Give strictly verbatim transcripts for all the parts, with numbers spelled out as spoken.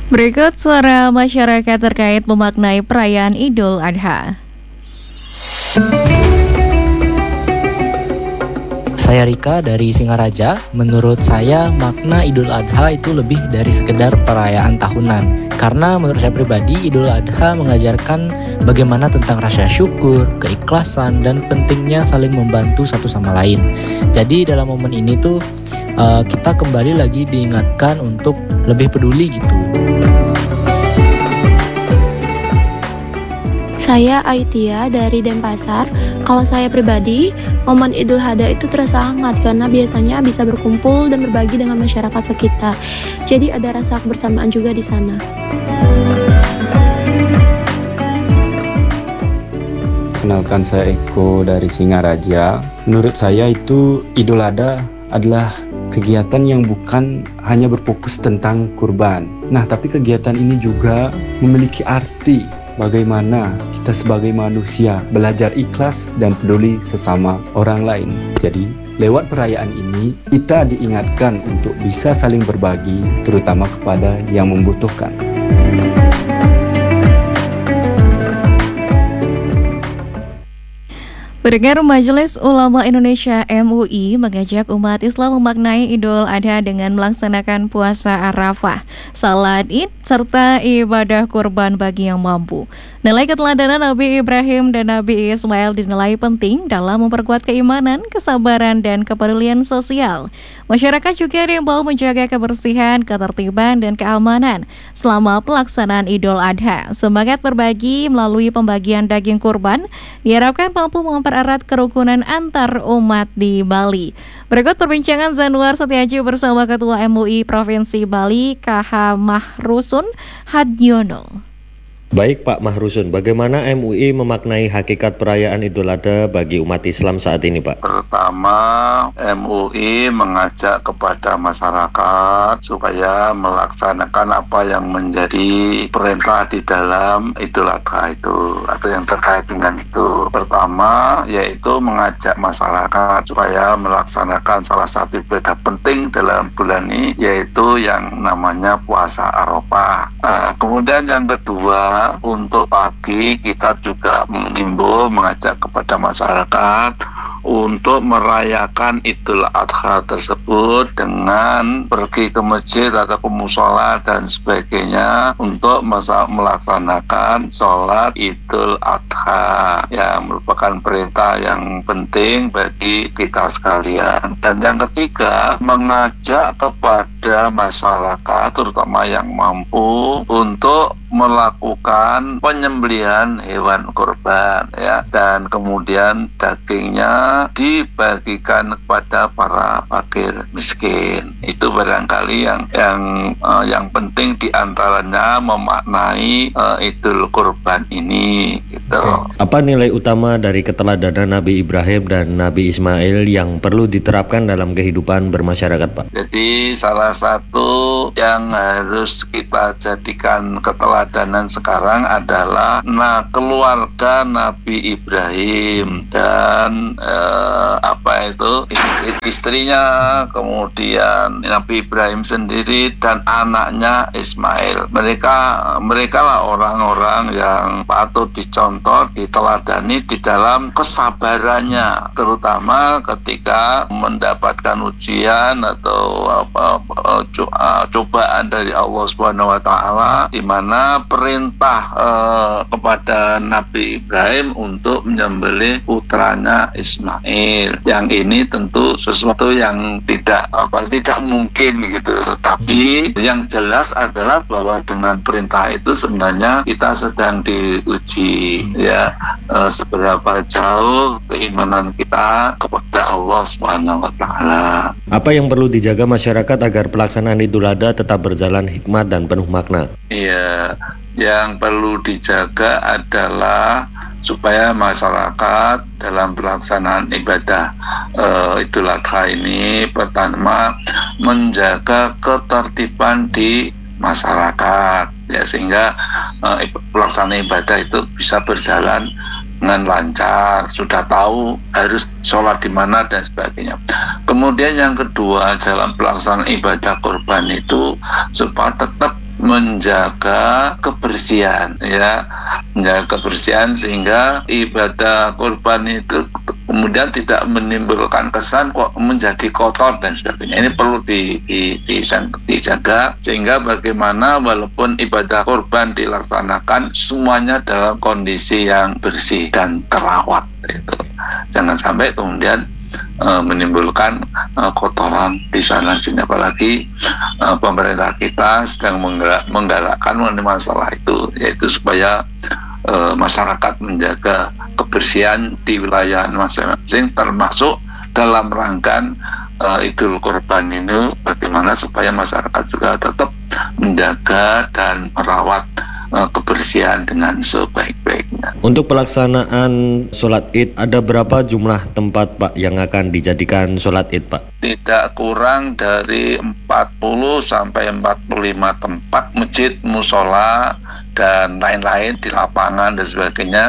Berikut suara masyarakat terkait memaknai perayaan Idul Adha. Saya Rika dari Singaraja. Menurut saya makna Idul Adha itu lebih dari sekedar perayaan tahunan. Karena menurut saya pribadi Idul Adha mengajarkan bagaimana tentang rasa syukur, keikhlasan, dan pentingnya saling membantu satu sama lain. Jadi dalam momen ini tuh uh, kita kembali lagi diingatkan untuk lebih peduli gitu. Saya Aitia dari Denpasar. Kalau saya pribadi, momen Idul Adha itu terasa hangat karena biasanya bisa berkumpul dan berbagi dengan masyarakat sekitar. Jadi ada rasa kebersamaan juga di sana. Kenalkan, saya Eko dari Singaraja. Menurut saya itu Idul Adha adalah kegiatan yang bukan hanya berfokus tentang kurban. Nah, tapi kegiatan ini juga memiliki arti bagaimana kita sebagai manusia belajar ikhlas dan peduli sesama orang lain. Jadi, lewat perayaan ini kita diingatkan untuk bisa saling berbagi, terutama kepada yang membutuhkan. Pendengar, Majelis Ulama Indonesia M U I mengajak umat Islam memaknai Idul Adha dengan melaksanakan puasa Arafah, salat Id, serta ibadah kurban bagi yang mampu. Nilai keteladanan Nabi Ibrahim dan Nabi Ismail dinilai penting dalam memperkuat keimanan, kesabaran, dan kepedulian sosial. Masyarakat juga diimbau menjaga kebersihan, ketertiban, dan keamanan selama pelaksanaan Idul Adha. Semangat berbagi melalui pembagian daging kurban diharapkan mampu mempererat kerukunan antar umat di Bali. Berikut perbincangan Zanuar Setiaji bersama Ketua M U I Provinsi Bali, K H Mahrusun Hadyono. Baik Pak Mahrusun, bagaimana M U I memaknai hakikat perayaan Idul Adha bagi umat Islam saat ini, Pak? Pertama, M U I mengajak kepada masyarakat supaya melaksanakan apa yang menjadi perintah di dalam Idul Adha itu, atau yang terkait dengan itu. Pertama, yaitu mengajak masyarakat supaya melaksanakan salah satu ibadah penting dalam bulan ini, yaitu yang namanya puasa Arafah. Nah, kemudian yang kedua, untuk pagi kita juga mengimbau mengajak kepada masyarakat untuk merayakan Idul Adha tersebut dengan pergi ke masjid atau ke mushola dan sebagainya untuk masa melaksanakan sholat Idul Adha yang merupakan perintah yang penting bagi kita sekalian. Dan yang ketiga, mengajak kepada masyarakat terutama yang mampu untuk melakukan penyembelihan hewan kurban, ya, dan kemudian dagingnya dibagikan kepada para fakir miskin. Itu barangkali yang yang uh, yang penting diantaranya memaknai uh, Idul Kurban ini, gitu. Apa nilai utama dari keteladanan Nabi Ibrahim dan Nabi Ismail yang perlu diterapkan dalam kehidupan bermasyarakat, Pak? Jadi salah satu yang harus kita jadikan keteladanan sekarang adalah nah keluarga Nabi Ibrahim dan eh, apa itu istrinya, kemudian Nabi Ibrahim sendiri dan anaknya Ismail. Mereka mereka lah orang-orang yang patut dicontoh, diteladani di dalam kesabarannya, terutama ketika mendapatkan ujian atau apa, apa cobaan dari Allah Subhanahu wa taala, di mana perintah eh, kepada Nabi Ibrahim untuk menyembelih putranya Ismail. Yang ini tentu sesuatu yang tidak apa tidak mungkin gitu. Tapi yang jelas adalah bahwa dengan perintah itu sebenarnya kita sedang diuji, ya, eh, seberapa jauh keimanan kita kepada Allah Subhanahu wa taala. Apa yang perlu dijaga masyarakat agar pelaksanaan Idul Adha tetap berjalan hikmat dan penuh makna? Iya, yang perlu dijaga adalah supaya masyarakat dalam pelaksanaan ibadah uh, Idul Adha ini pertama menjaga ketertiban di masyarakat, ya, sehingga uh, pelaksanaan ibadah itu bisa berjalan dengan lancar, sudah tahu harus sholat di mana dan sebagainya. Kemudian yang kedua, dalam pelaksanaan ibadah kurban itu supaya tetap menjaga kebersihan, ya, menjaga kebersihan sehingga ibadah kurban itu kemudian tidak menimbulkan kesan kok menjadi kotor dan sebagainya. Ini perlu di, di, di, dijaga sehingga bagaimana walaupun ibadah kurban dilaksanakan semuanya dalam kondisi yang bersih dan terawat. Itu jangan sampai kemudian uh, menimbulkan uh, kotoran di sana sini, apalagi uh, pemerintah kita sedang menggalak, menggalakkan mengenai masalah itu, yaitu supaya uh, masyarakat menjaga kebersihan di wilayah masing-masing, termasuk dalam rangkaian uh, Idul Kurban ini, bagaimana supaya masyarakat juga tetap menjaga dan merawat uh, kebersihan dengan sebaik-baiknya. Untuk pelaksanaan sholat Id, ada berapa jumlah tempat Pak yang akan dijadikan sholat Id Pak? Tidak kurang dari empat puluh sampai empat puluh lima tempat masjid, musola dan lain-lain di lapangan dan sebagainya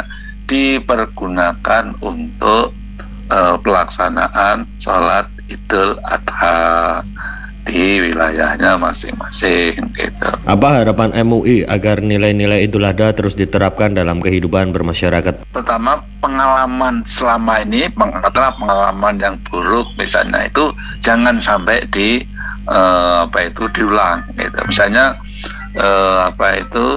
dipergunakan untuk uh, pelaksanaan sholat Idul Adha di wilayahnya masing-masing gitu. Apa harapan M U I agar nilai-nilai Idul Adha terus diterapkan dalam kehidupan bermasyarakat? Pertama, pengalaman selama ini adalah pengalaman yang buruk, misalnya itu jangan sampai di uh, apa itu diulang gitu. Misalnya uh, apa itu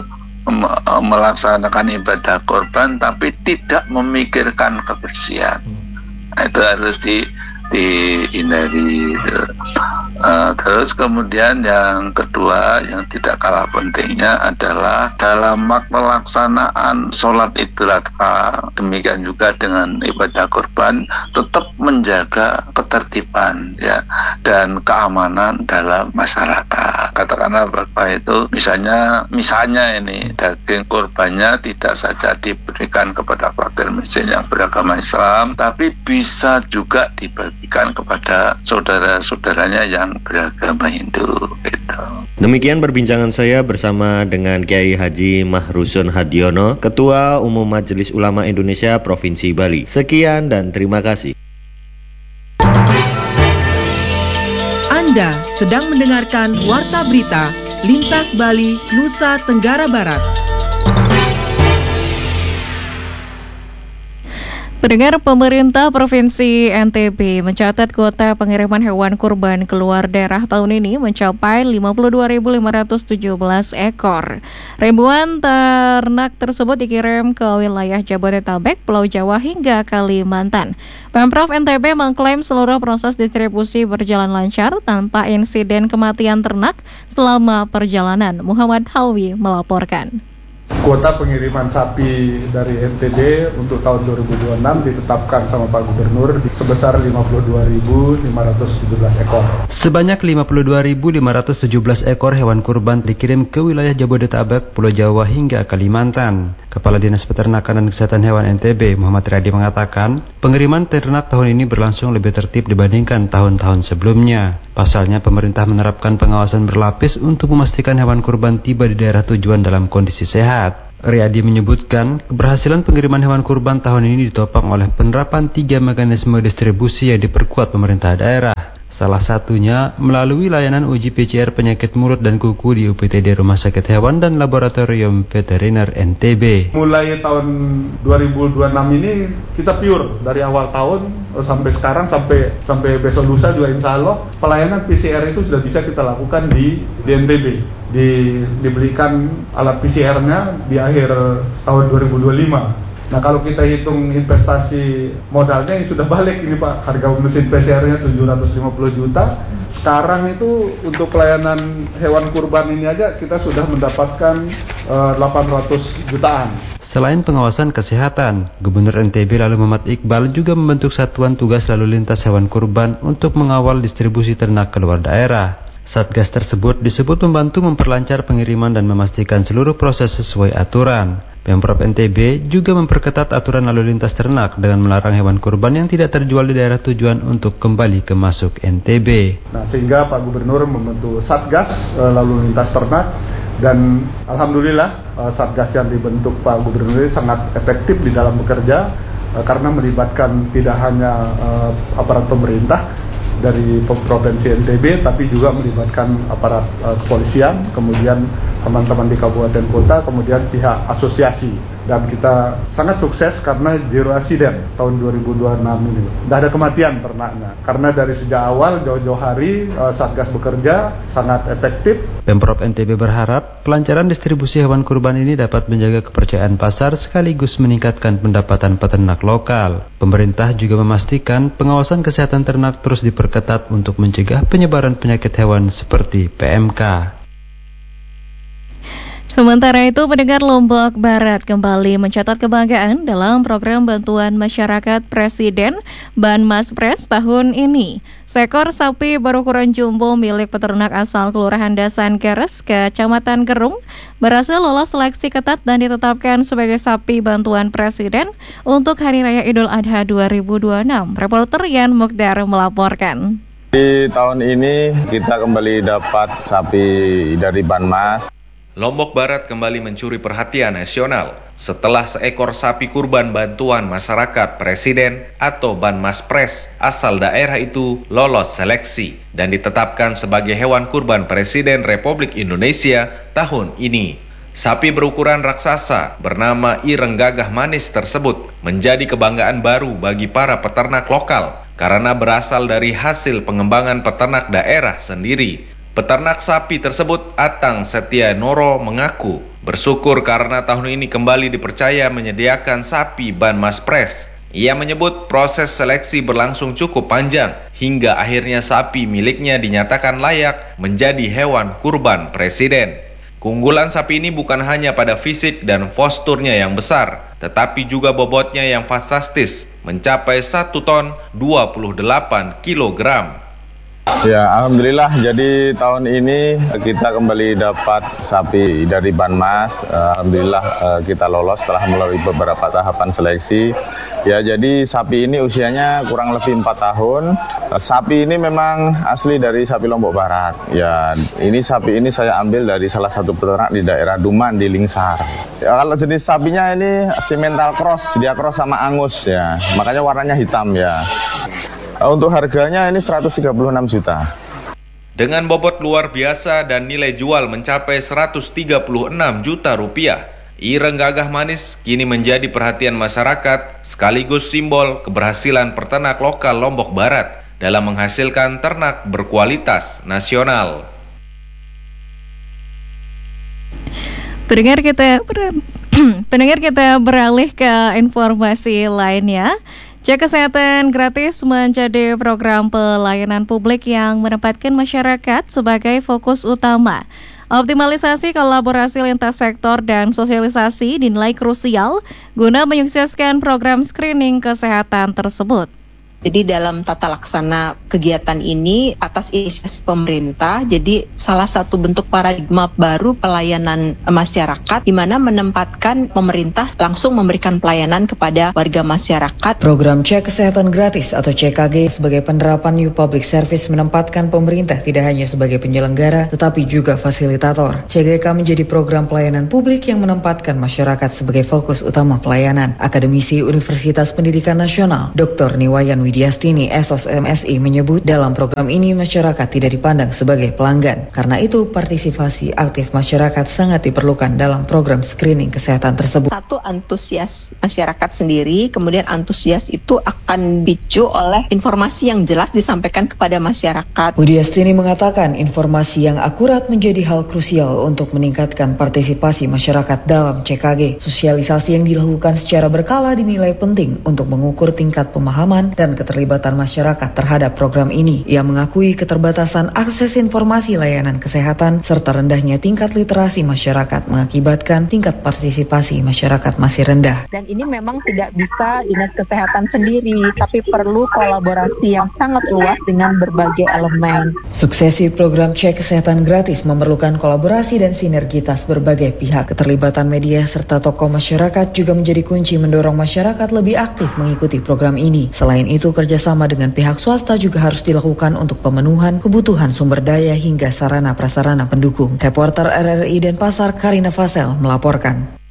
melaksanakan ibadah korban tapi tidak memikirkan kebersihan. Nah, itu harus di dihindari. Uh, terus kemudian yang kedua yang tidak kalah pentingnya adalah dalam pelaksanaan sholat Idul Adha, demikian juga dengan ibadah kurban, tetap menjaga ketertiban ya dan keamanan dalam masyarakat. Katakanlah Bapak itu misalnya misalnya ini daging kurbannya tidak saja diberikan kepada fakir miskin yang beragama Islam, tapi bisa juga dibagikan kepada saudara-saudaranya yang beragama Hindu gitu. Demikian perbincangan saya bersama dengan Kiai Haji Mahrusun Hadiono, Ketua Umum Majelis Ulama Indonesia Provinsi Bali. Sekian dan terima kasih. Anda sedang mendengarkan Warta Berita Lintas Bali, Nusa Tenggara Barat. Pendengar, pemerintah Provinsi N T B mencatat kuota pengiriman hewan kurban keluar daerah tahun ini mencapai lima puluh dua ribu lima ratus tujuh belas ekor. Ribuan ternak tersebut dikirim ke wilayah Jabodetabek, Pulau Jawa hingga Kalimantan. Pemprov N T B mengklaim seluruh proses distribusi berjalan lancar tanpa insiden kematian ternak selama perjalanan. Muhammad Halwi melaporkan. Kuota pengiriman sapi dari N T B untuk tahun dua ribu dua puluh enam ditetapkan sama Pak Gubernur sebesar lima puluh dua ribu lima ratus tujuh belas ekor. Sebanyak lima puluh dua ribu lima ratus tujuh belas ekor hewan kurban dikirim ke wilayah Jabodetabek, Pulau Jawa hingga Kalimantan. Kepala Dinas Peternakan dan Kesehatan Hewan N T B, Muhammad Riyadi mengatakan, pengiriman ternak tahun ini berlangsung lebih tertib dibandingkan tahun-tahun sebelumnya. Pasalnya, pemerintah menerapkan pengawasan berlapis untuk memastikan hewan kurban tiba di daerah tujuan dalam kondisi sehat. Riyadi menyebutkan, keberhasilan pengiriman hewan kurban tahun ini ditopang oleh penerapan tiga mekanisme distribusi yang diperkuat pemerintah daerah. Salah satunya melalui layanan uji P C R penyakit mulut dan kuku di U P T D Rumah Sakit Hewan dan Laboratorium Veteriner N T B. Mulai tahun dua ribu dua puluh enam ini kita pure dari awal tahun sampai sekarang sampai sampai besok lusa juga insya Allah pelayanan P C R itu sudah bisa kita lakukan di, di N T B. Di, diberikan alat P C R-nya di akhir tahun dua ribu dua puluh lima. Nah, kalau kita hitung investasi modalnya yang sudah balik ini Pak, harga mesin P C R-nya tujuh ratus lima puluh juta. Sekarang itu untuk pelayanan hewan kurban ini aja kita sudah mendapatkan uh, delapan ratus jutaan. Selain pengawasan kesehatan, Gubernur N T B lalu Muhammad Iqbal juga membentuk satuan tugas lalu lintas hewan kurban untuk mengawal distribusi ternak keluar daerah. Satgas tersebut disebut membantu memperlancar pengiriman dan memastikan seluruh proses sesuai aturan. Pemprov N T B juga memperketat aturan lalu lintas ternak dengan melarang hewan kurban yang tidak terjual di daerah tujuan untuk kembali ke masuk N T B. Nah, sehingga Pak Gubernur membentuk Satgas uh, lalu lintas ternak dan alhamdulillah uh, Satgas yang dibentuk Pak Gubernur ini sangat efektif di dalam bekerja uh, karena melibatkan tidak hanya uh, aparat pemerintah dari Provinsi N T B tapi juga melibatkan aparat uh, kepolisian, kemudian teman-teman di kabupaten kota, kemudian pihak asosiasi. Dan kita sangat sukses karena zero accident tahun dua ribu dua puluh enam ini. Tidak ada kematian ternaknya. Karena dari sejak awal, jauh-jauh hari, uh, Satgas bekerja sangat efektif. Pemprov N T B berharap kelancaran distribusi hewan kurban ini dapat menjaga kepercayaan pasar sekaligus meningkatkan pendapatan peternak lokal. Pemerintah juga memastikan pengawasan kesehatan ternak terus diperketat untuk mencegah penyebaran penyakit hewan seperti P M K. Sementara itu, pendengar Lombok Barat kembali mencatat kebanggaan dalam program bantuan masyarakat Presiden Banmaspres tahun ini. Seekor sapi berukuran jumbo milik peternak asal Kelurahan Dasan Keres, Kecamatan Gerung, berhasil lolos seleksi ketat dan ditetapkan sebagai sapi bantuan Presiden untuk Hari Raya Idul Adha dua ribu dua puluh enam. Reporter Yan Mukdar melaporkan. Di tahun ini kita kembali dapat sapi dari Banmas. Lombok Barat kembali mencuri perhatian nasional setelah seekor sapi kurban bantuan masyarakat Presiden atau Banmaspres asal daerah itu lolos seleksi dan ditetapkan sebagai hewan kurban Presiden Republik Indonesia tahun ini. Sapi berukuran raksasa bernama Ireng Gagah Manis tersebut menjadi kebanggaan baru bagi para peternak lokal karena berasal dari hasil pengembangan peternak daerah sendiri. Peternak sapi tersebut, Atang Setia Noro, mengaku bersyukur karena tahun ini kembali dipercaya menyediakan sapi Banmaspres. Ia menyebut proses seleksi berlangsung cukup panjang hingga akhirnya sapi miliknya dinyatakan layak menjadi hewan kurban Presiden. Keunggulan sapi ini bukan hanya pada fisik dan posturnya yang besar, tetapi juga bobotnya yang fantastis, mencapai satu ton dua puluh delapan kilogram. Ya, alhamdulillah. Jadi tahun ini kita kembali dapat sapi dari Banmas. Alhamdulillah kita lolos setelah melalui beberapa tahapan seleksi. Ya, jadi sapi ini usianya kurang lebih empat tahun. Sapi ini memang asli dari sapi Lombok Barat. Ya, ini sapi ini saya ambil dari salah satu peternak di daerah Duman di Lingsar. Ya, kalau jenis sapinya ini simental cross, dia cross sama Angus ya. Makanya warnanya hitam ya. Untuk harganya ini seratus tiga puluh enam juta. Dengan bobot luar biasa dan nilai jual mencapai seratus tiga puluh enam juta rupiah, Ireng Gagah Manis kini menjadi perhatian masyarakat sekaligus simbol keberhasilan peternak lokal Lombok Barat dalam menghasilkan ternak berkualitas nasional. Pendengar kita ber... Pendengar kita beralih ke informasi lainnya. Cek Kesehatan Gratis menjadi program pelayanan publik yang menempatkan masyarakat sebagai fokus utama. Optimalisasi kolaborasi lintas sektor dan sosialisasi dinilai krusial guna menyukseskan program screening kesehatan tersebut. Jadi dalam tata laksana kegiatan ini atas inisiatif pemerintah, jadi salah satu bentuk paradigma baru pelayanan masyarakat di mana menempatkan pemerintah langsung memberikan pelayanan kepada warga masyarakat. Program Cek Kesehatan Gratis atau C K G sebagai penerapan New Public Service menempatkan pemerintah tidak hanya sebagai penyelenggara tetapi juga fasilitator. C G K menjadi program pelayanan publik yang menempatkan masyarakat sebagai fokus utama pelayanan. Akademisi Universitas Pendidikan Nasional Doktor Niwayan Widiastini S O S M S I menyebut dalam program ini masyarakat tidak dipandang sebagai pelanggan. Karena itu partisipasi aktif masyarakat sangat diperlukan dalam program screening kesehatan tersebut. Satu, antusias masyarakat sendiri, kemudian antusias itu akan dipicu oleh informasi yang jelas disampaikan kepada masyarakat. Widiastini mengatakan informasi yang akurat menjadi hal krusial untuk meningkatkan partisipasi masyarakat dalam C K G. Sosialisasi yang dilakukan secara berkala dinilai penting untuk mengukur tingkat pemahaman dan keterlibatan masyarakat terhadap program ini. Ia mengakui keterbatasan akses informasi layanan kesehatan serta rendahnya tingkat literasi masyarakat mengakibatkan tingkat partisipasi masyarakat masih rendah. Dan ini memang tidak bisa dinas kesehatan sendiri, tapi perlu kolaborasi yang sangat luas dengan berbagai elemen. Suksesi program Cek Kesehatan Gratis memerlukan kolaborasi dan sinergitas berbagai pihak. Keterlibatan media serta tokoh masyarakat juga menjadi kunci mendorong masyarakat lebih aktif mengikuti program ini. Selain itu, kerjasama dengan pihak swasta juga harus dilakukan untuk pemenuhan kebutuhan sumber daya hingga sarana prasarana pendukung. Reporter R R I Denpasar Karina Fasel melaporkan.